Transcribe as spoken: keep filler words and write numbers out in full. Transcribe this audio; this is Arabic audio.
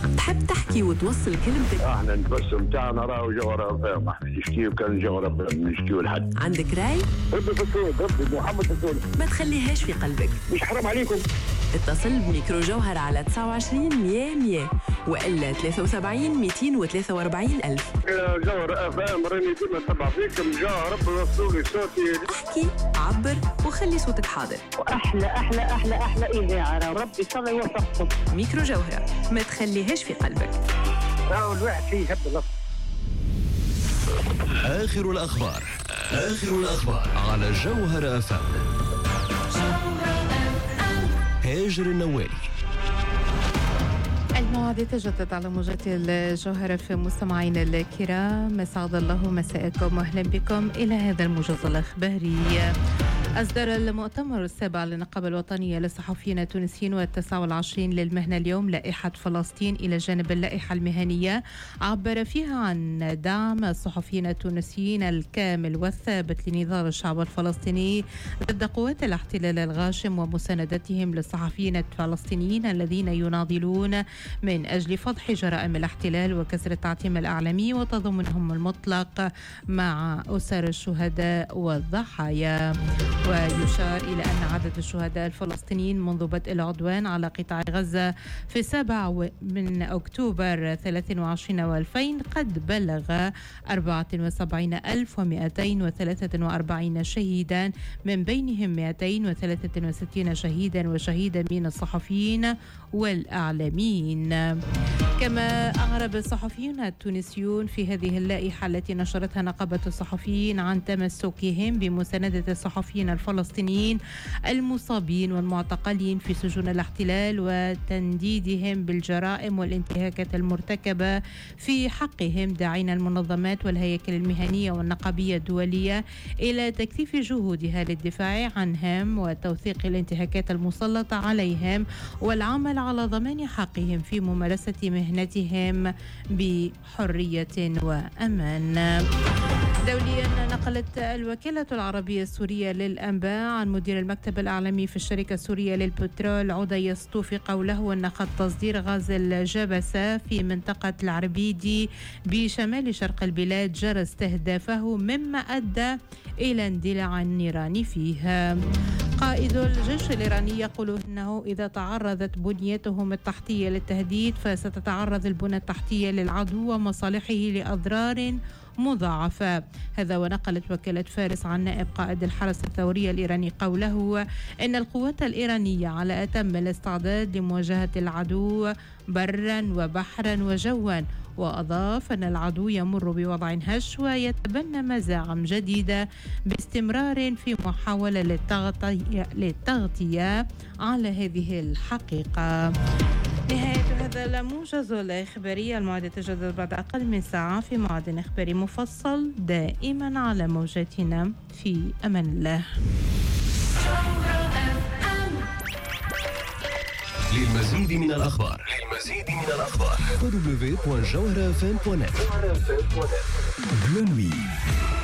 تحب تحكي وتوصل كلمتك؟ احنا نتبسم تاعنا راهو جوهرة فاهم، احنا نشكيو كان جوهرة فاهم، نشكيو لحد. عندك راي؟ ربي فتول ربي محمد فتول، ما تخليهاش في قلبك. مش حرام عليكم. اتصل بميكرو جوهر على تسعة وعشرين مية مية وإلا ثلاثة وسبعين مئتين وثلاثة وأربعين ألف. يا جوهرة فاهم راني ديما نتبع فيكم، جا ربي وصلوا لي صوتي. احكي، عبر وخلي صوتك حاضر. واحلى احلى احلى احلى اذاعه، ربي يصلي ويوفقكم. ميكرو جوهرة، ما تخليهاش في قلبك. راهو الواحد فيه يحب اللفظ. آخر الأخبار آخر الأخبار على جوهرة أف أم. هاجر النوالي. الموعد تجدد على موجات الجوهرة في مستمعينا الكرام، مسعد الله مساءكم واهلا بكم إلى هذا الموجز الإخباري. أصدر المؤتمر السابع للنقابة الوطنية للصحفيين التونسيين والتاسع والعشرين للمهنة اليوم لائحة فلسطين إلى جانب اللائحة المهنية، عبر فيها عن دعم الصحفيين التونسيين الكامل والثابت لنضال الشعب الفلسطيني ضد قوات الاحتلال الغاشم ومساندتهم للصحفيين الفلسطينيين الذين يناضلون من أجل فضح جرائم الاحتلال وكسر التعتيم الإعلامي وتضامنهم المطلق مع أسر الشهداء والضحايا. ويشار إلى أن عدد الشهداء الفلسطينيين منذ بدء العدوان على قطاع غزة في سبعة من أكتوبر ثلاثة وعشرين وألفين قد بلغ أربعة وسبعين ألف ومئتين وثلاثة وأربعين شهيدا، من بينهم مئتين وثلاثة وستين شهيدا وشهيدا من الصحفيين والإعلاميين. كما أعرب الصحفيون التونسيون في هذه اللائحة التي نشرتها نقابة الصحفيين عن تمسكهم بمساندة الصحفيين الفلسطينيين المصابين والمعتقلين في سجون الاحتلال وتنديدهم بالجرائم والانتهاكات المرتكبة في حقهم، داعين المنظمات والهياكل المهنية والنقابية الدولية إلى تكثيف جهودها للدفاع عنهم وتوثيق الانتهاكات المسلطة عليهم والعمل على ضمان حقهم في ممارسة مهنتهم بحرية وأمان. دوليا، نقلت الوكالة العربية السورية للأنباء عن مدير المكتب الإعلامي في الشركة السورية للبترول عودة يسطوفي قوله أن خط تصدير غاز الجبسة في منطقة العربيدي بشمال شرق البلاد جرى استهدافه مما أدى إلى اندلاع النيران فيه. قائد الجيش الإيراني يقول أنه إذا تعرضت بنيتهم التحتية للتهديد فستتعرض البنى التحتية للعدو ومصالحه لأضرار مضاعفة. هذا ونقلت وكالة فارس عن نائب قائد الحرس الثوري الإيراني قوله إن القوات الإيرانية على أتم الاستعداد لمواجهة العدو برا وبحرا وجوا، وأضاف أن العدو يمر بوضع هش ويتبنى مزاعم جديدة باستمرار في محاولة للتغطية, للتغطية على هذه الحقيقة. نهاية هذا الموجز الإخباري، الموعد يتجدد بعد أقل من ساعة في موعد إخباري مفصل دائما على موجاتنا. في أمان الله. للمزيد من الأخبار للمزيد من الأخبار دبليو دبليو دبليو دوت جوهرة اف ام دوت نت.